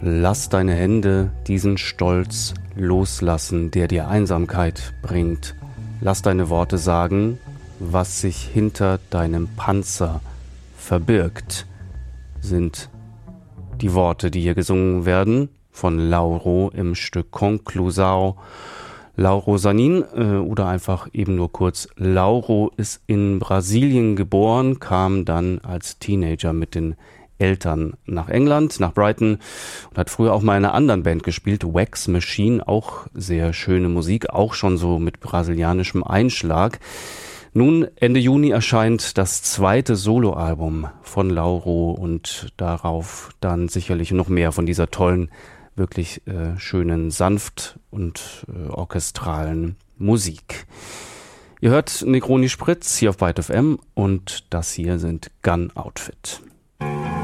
Lass deine Hände diesen Stolz loslassen, der dir Einsamkeit bringt. Lass deine Worte sagen, was sich hinter deinem Panzer verbirgt, sind die Worte, die hier gesungen werden von Lauro im Stück Conclusao. Lauro Sanin oder einfach eben nur kurz Lauro ist in Brasilien geboren, kam dann als Teenager mit den Eltern nach England, nach Brighton und hat früher auch mal in einer anderen Band gespielt, Wax Machine, auch sehr schöne Musik, auch schon so mit brasilianischem Einschlag. Nun, Ende Juni erscheint das zweite Soloalbum von Lauro und darauf dann sicherlich noch mehr von dieser tollen, wirklich schönen, sanft und orchestralen Musik. Ihr hört Negroni Spritz hier auf Byte FM und das hier sind Gun Outfit.